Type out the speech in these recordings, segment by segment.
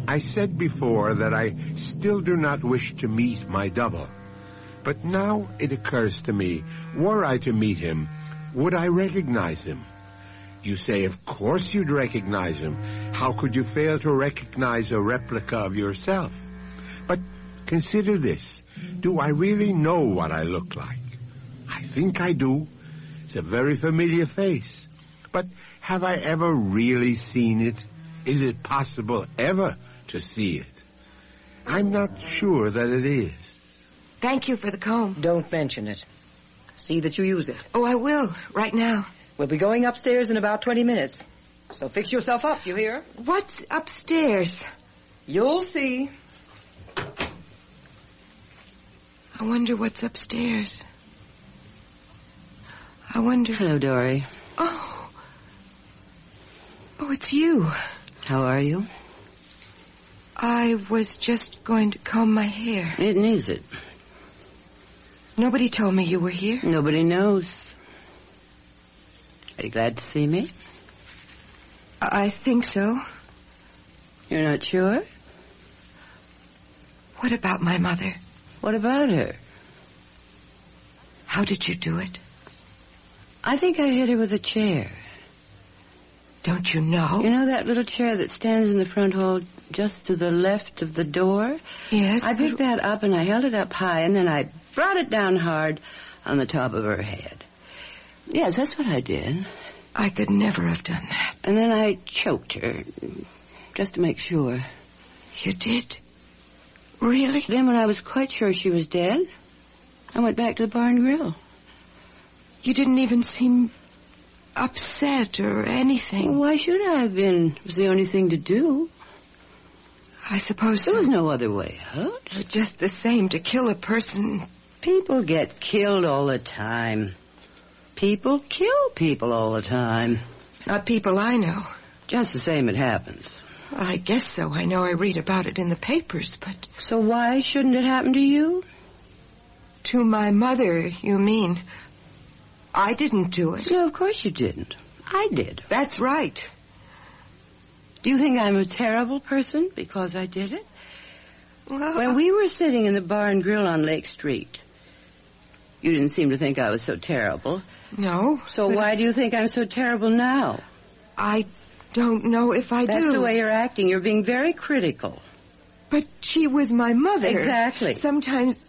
I said before that I still do not wish to meet my double. But now it occurs to me, were I to meet him, would I recognize him? You say, of course you'd recognize him. How could you fail to recognize a replica of yourself? But consider this. Do I really know what I look like? I think I do. It's a very familiar face. But have I ever really seen it? Is it possible ever to see it? I'm not sure that it is. Thank you for the comb. Don't mention it. See that you use it. Oh, I will, right now. We'll be going upstairs in about 20 minutes. So fix yourself up, you hear? What's upstairs? You'll see. I wonder what's upstairs. I wonder... Hello, Dory. Oh, it's you. How are you? I was just going to comb my hair. It needs it. Nobody told me you were here. Nobody knows. Are you glad to see me? I think so. You're not sure? What about my mother? What about her? How did you do it? I think I hit her with a chair. Don't you know? You know that little chair that stands in the front hall just to the left of the door? Yes. I picked that up and I held it up high and then I brought it down hard on the top of her head. Yes, that's what I did. I could never have done that. And then I choked her, just to make sure. You did? Really? Then when I was quite sure she was dead, I went back to the barn grill. You didn't even seem upset or anything. Well, why should I have been? It was the only thing to do. I suppose so. There was no other way out. But just the same, to kill a person... People get killed all the time. People kill people all the time. Not people I know. Just the same it happens. I guess so. I know I read about it in the papers, but... So why shouldn't it happen to you? To my mother, you mean? I didn't do it. No, of course you didn't. I did. That's right. Do you think I'm a terrible person because I did it? Well, When we were sitting in the bar and grill on Lake Street, you didn't seem to think I was so terrible. No. So why do you think I'm so terrible now? I don't know if I do. That's the way you're acting. You're being very critical. But she was my mother. Exactly. Sometimes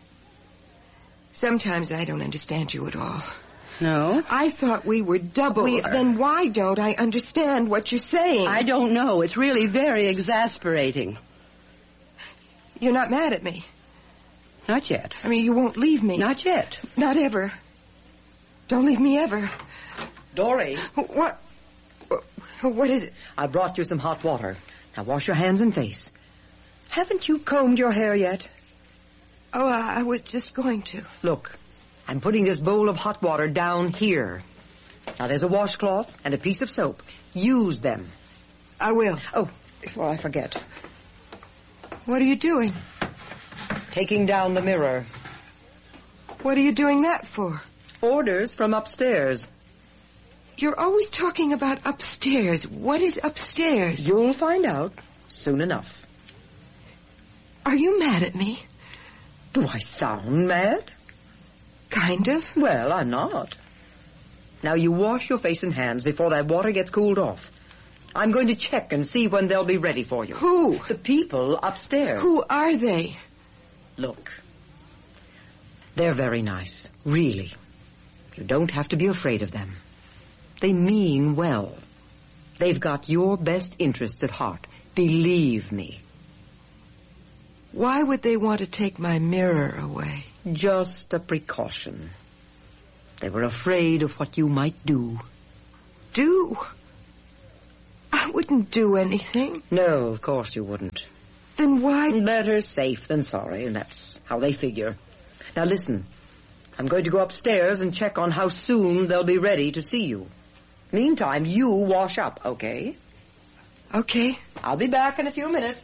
I don't understand you at all. No? I thought we were doubles. We are. Then why don't I understand what you're saying? I don't know. It's really very exasperating. You're not mad at me. Not yet. I mean, you won't leave me. Not yet. Not ever. Don't leave me ever. Dory. What? What is it? I brought you some hot water. Now wash your hands and face. Haven't you combed your hair yet? Oh, I was just going to. Look, I'm putting this bowl of hot water down here. Now there's a washcloth and a piece of soap. Use them. I will. Oh, before I forget. What are you doing? Taking down the mirror. What are you doing that for? Orders from upstairs. You're always talking about upstairs. What is upstairs? You'll find out soon enough. Are you mad at me? Do I sound mad? Kind of. Well, I'm not. Now you wash your face and hands before that water gets cooled off. I'm going to check and see when they'll be ready for you. Who? The people upstairs. Who are they? Look, they're very nice, really. You don't have to be afraid of them. They mean well. They've got your best interests at heart. Believe me. Why would they want to take my mirror away? Just a precaution. They were afraid of what you might do. Do? I wouldn't do anything. No, of course you wouldn't. Then why... Better safe than sorry, and that's how they figure. Now listen, I'm going to go upstairs and check on how soon they'll be ready to see you. Meantime, you wash up, okay? Okay. I'll be back in a few minutes.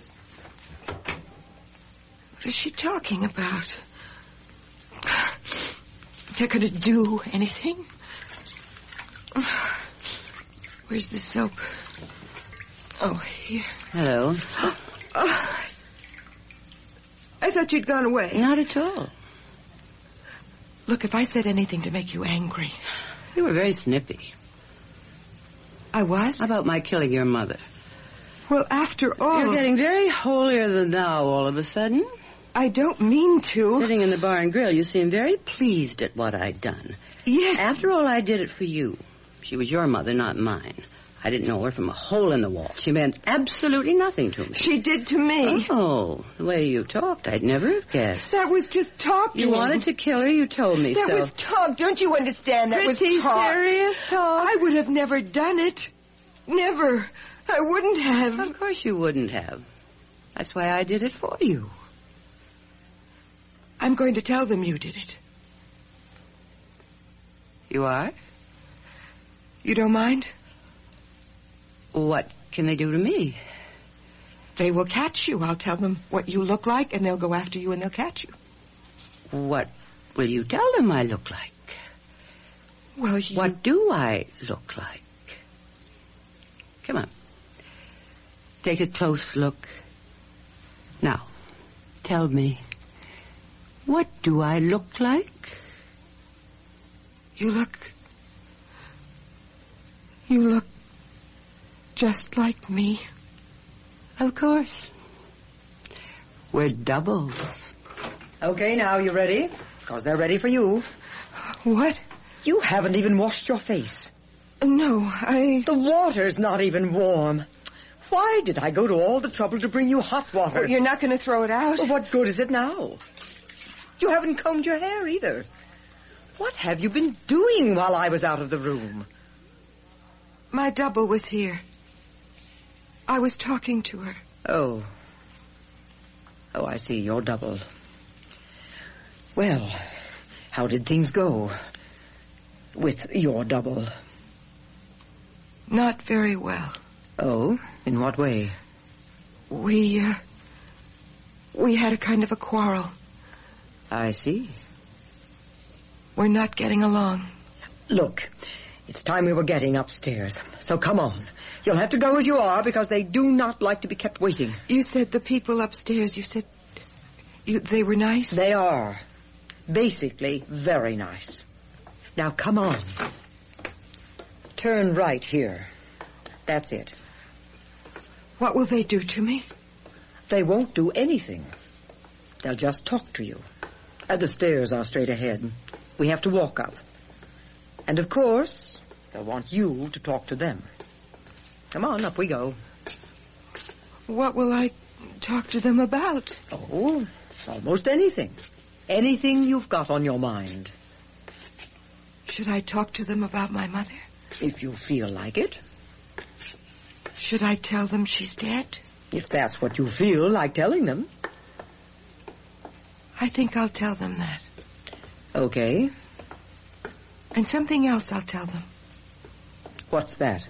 What is she talking about? They're going to do anything? Where's the soap? Oh, here. Hello. I thought you'd gone away. Not at all. Look, if I said anything to make you angry... You were very snippy. I was? About my killing your mother. Well, after all... You're getting very holier than thou all of a sudden. I don't mean to. Sitting in the bar and grill, you seem very pleased at what I'd done. Yes. After all, I did it for you. She was your mother, not mine. I didn't know her from a hole in the wall. She meant absolutely nothing to me. She did to me. Oh, the way you talked, I'd never have guessed. That was just talking. You wanted to kill her, you told me That so. was talk. Don't you understand? That was Pretty talk. serious talk. I would have never done it. Never. I wouldn't have. Of course you wouldn't have. That's why I did it for you. I'm going to tell them you did it. You are? You don't mind? What can they do to me? They will catch you. I'll tell them what you look like, and they'll go after you, and they'll catch you. What will you tell them I look like? Well, What do I look like? Come on. Take a close look. Now, tell me, what do I look like? You look just like me. Of course. We're doubles. Okay, now, you ready? Because they're ready for you. What? You haven't even washed your face. No, The water's not even warm. Why did I go to all the trouble to bring you hot water? Oh, you're not going to throw it out? Well, what good is it now? You haven't combed your hair either. What have you been doing while I was out of the room? My double was here. I was talking to her. Oh. Oh, I see. Your double. Well, how did things go with your double? Not very well. Oh? In what way? We had a kind of a quarrel. I see. We're not getting along. Look, it's time we were getting upstairs. So come on. You'll have to go as you are because they do not like to be kept waiting. You said the people upstairs, they were nice? They are. Basically, very nice. Now, come on. Turn right here. That's it. What will they do to me? They won't do anything. They'll just talk to you. The stairs are straight ahead. We have to walk up. And, of course, they'll want you to talk to them. Come on, up we go. What will I talk to them about? Oh, almost anything. Anything you've got on your mind. Should I talk to them about my mother? If you feel like it. Should I tell them she's dead? If that's what you feel like telling them. I think I'll tell them that. Okay. And something else I'll tell them. What's that?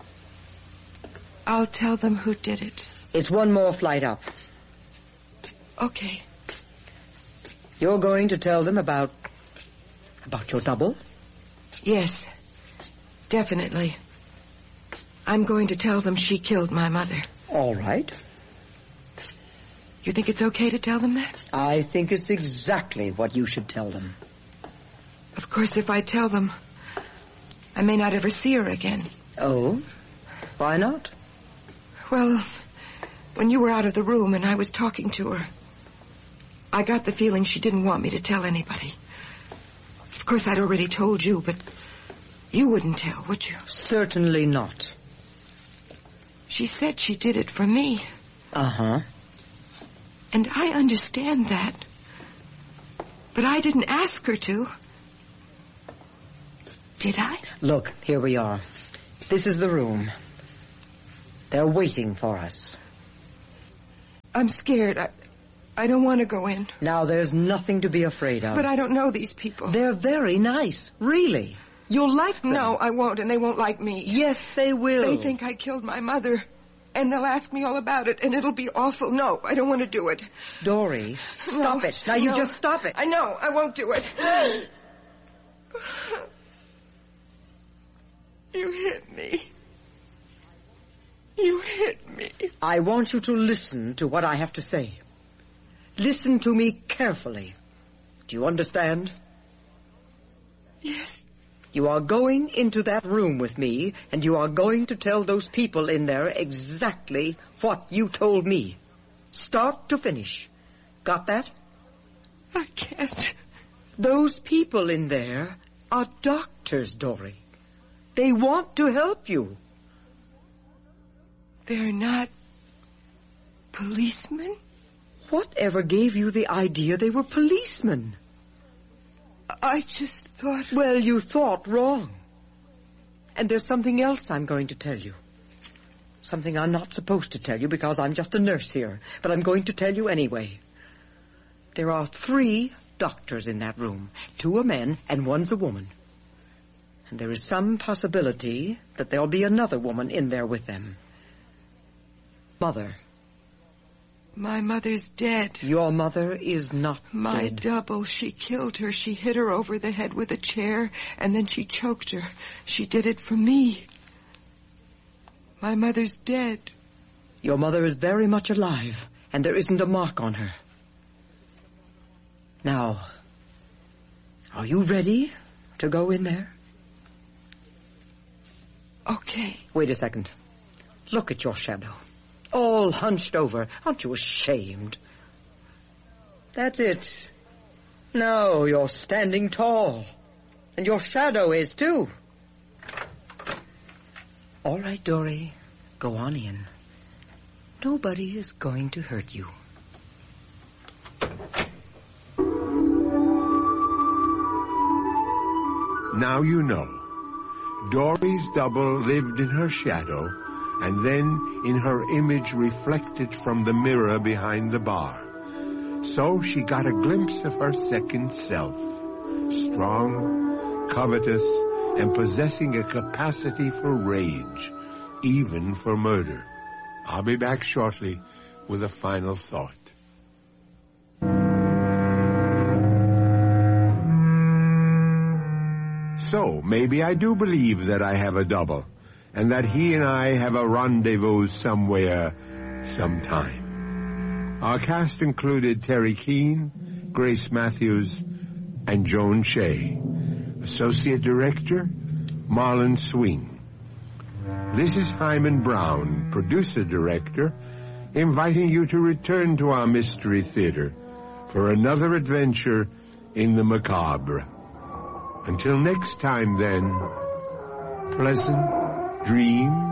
I'll tell them who did it. It's one more flight up. Okay. You're going to tell them about your double? Yes, definitely. I'm going to tell them she killed my mother. All right. You think it's okay to tell them that? I think it's exactly what you should tell them. Of course, if I tell them, I may not ever see her again. Oh? Why not? Well, when you were out of the room and I was talking to her, I got the feeling she didn't want me to tell anybody. Of course, I'd already told you, but you wouldn't tell, would you? Certainly not. She said she did it for me. Uh-huh. And I understand that. But I didn't ask her to. Did I? Look, here we are. This is the room. They're waiting for us. I'm scared. I don't want to go in. Now, there's nothing to be afraid of. But I don't know these people. They're very nice, really. You'll like them. No, I won't, and they won't like me. Yes, they will. They think I killed my mother, and they'll ask me all about it, and it'll be awful. No, I don't want to do it. Dory, stop No, it. Now, you no. just stop it. I know. I won't do it. You hit me. You hit me. I want you to listen to what I have to say. Listen to me carefully. Do you understand? Yes. You are going into that room with me, and you are going to tell those people in there exactly what you told me. Start to finish. Got that? I can't. Those people in there are doctors, Dory. They want to help you. They're not policemen? Whatever gave you the idea they were policemen? I just thought... Well, you thought wrong. And there's something else I'm going to tell you. Something I'm not supposed to tell you because I'm just a nurse here. But I'm going to tell you anyway. There are 3 doctors in that room. 2 are men and 1's a woman. And there is some possibility that there'll be another woman in there with them. Mother. My mother's dead. Your mother is not My dead. double, she killed her. She hit her over the head with a chair, and then she choked her. She did it for me. My mother's dead. Your mother is very much alive, and there isn't a mark on her. Now, are you ready to go in there? Okay. Wait a second. Look at your shadow. All hunched over. Aren't you ashamed? That's it. No, you're standing tall. And your shadow is, too. All right, Dory. Go on in. Nobody is going to hurt you. Now you know. Dory's double lived in her shadow, and then in her image reflected from the mirror behind the bar. So she got a glimpse of her second self, strong, covetous, and possessing a capacity for rage, even for murder. I'll be back shortly with a final thought. So, maybe I do believe that I have a double, and that he and I have a rendezvous somewhere, sometime. Our cast included Terry Keane, Grace Matthews, and Joan Shea. Associate Director, Marlon Swing. This is Hyman Brown, Producer Director, inviting you to return to our Mystery Theater for another adventure in the macabre. Until next time, then, pleasant dreams.